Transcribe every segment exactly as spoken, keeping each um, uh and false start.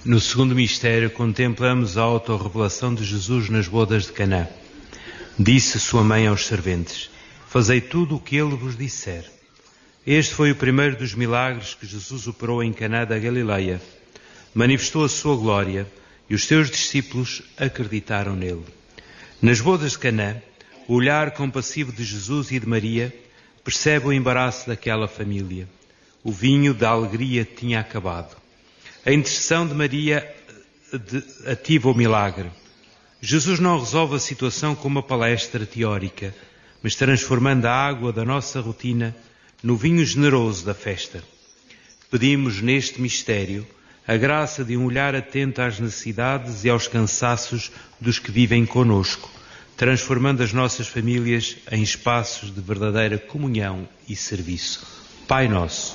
No segundo mistério, contemplamos a autorrevelação de Jesus nas bodas de Caná. Disse sua mãe aos serventes: fazei tudo o que ele vos disser. Este foi o primeiro dos milagres que Jesus operou em Caná da Galileia. Manifestou a sua glória e os seus discípulos acreditaram nele. Nas bodas de Caná, o olhar compassivo de Jesus e de Maria percebe o embaraço daquela família. O vinho da alegria tinha acabado. A intercessão de Maria ativa o milagre. Jesus não resolve a situação com uma palestra teórica, mas transformando a água da nossa rotina no vinho generoso da festa. Pedimos neste mistério a graça de um olhar atento às necessidades e aos cansaços dos que vivem conosco, transformando as nossas famílias em espaços de verdadeira comunhão e serviço. Pai nosso.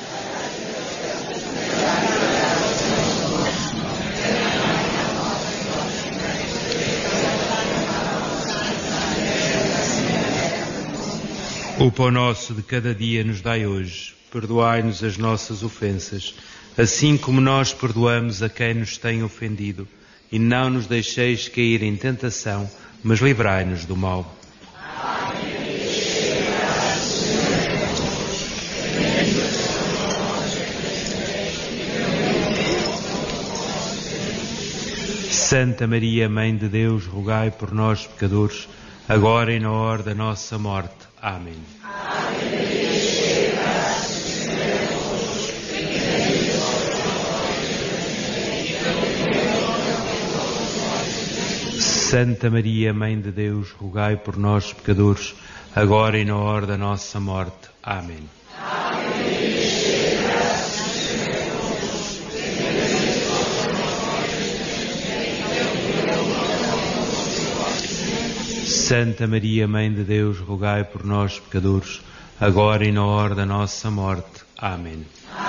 O pão nosso de cada dia nos dai hoje. Perdoai-nos as nossas ofensas, assim como nós perdoamos a quem nos tem ofendido. E não nos deixeis cair em tentação, mas livrai-nos do mal. Santa Maria, Mãe de Deus, rogai por nós, pecadores, agora e na hora da nossa morte. Amém. Santa Maria, Mãe de Deus, rogai por nós, pecadores, agora e na hora da nossa morte. Amém. Santa Maria, Mãe de Deus, rogai por nós, pecadores, agora e na hora da nossa morte. Amém.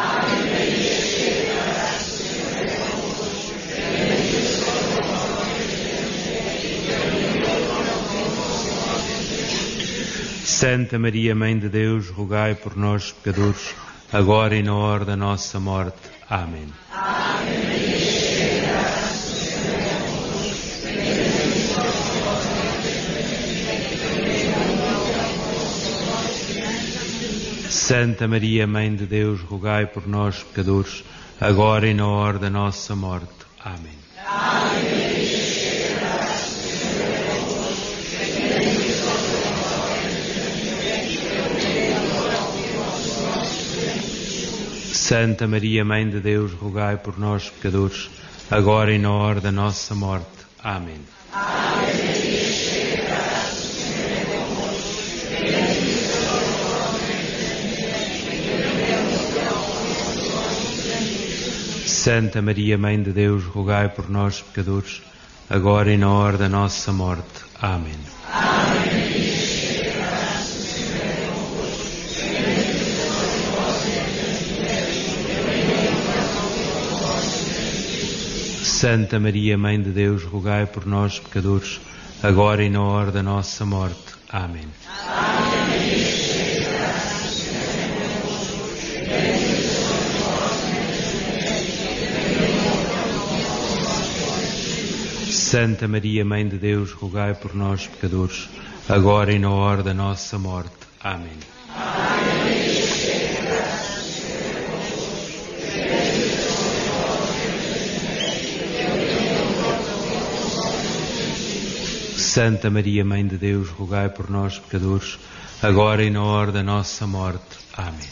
Santa Maria, Mãe de Deus, rogai por nós, pecadores, agora e na hora da nossa morte. Amém. Santa Maria, Mãe de Deus, rogai por nós, pecadores, agora e na hora da nossa morte. Amém. Santa Maria, Mãe de Deus, rogai por nós, pecadores, agora e na hora da nossa morte. Amém. Santa Maria, Mãe de Deus, rogai por nós, pecadores, agora e na hora da nossa morte. Amém. Santa Maria, Mãe de Deus, rogai por nós, pecadores, agora e na hora da nossa morte. Amém. Santa Maria, Mãe de Deus, rogai por nós, pecadores, agora e na hora da nossa morte. Amém. Santa Maria, Mãe de Deus, rogai por nós, pecadores, agora e na hora da nossa morte. Amém.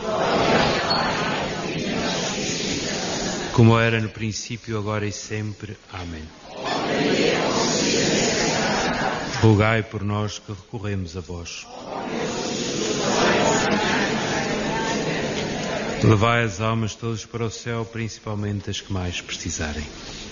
Como era no princípio, agora e sempre. Amém. Rogai por nós que recorremos a vós. Levai as almas todas para o céu, principalmente as que mais precisarem.